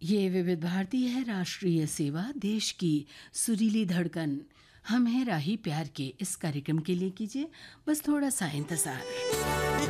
ये विविध भारती है, राष्ट्रीय सेवा, देश की सुरीली धड़कन। हम हैं राही प्यार के। इस कार्यक्रम के लिए कीजिए बस थोड़ा सा इंतजार।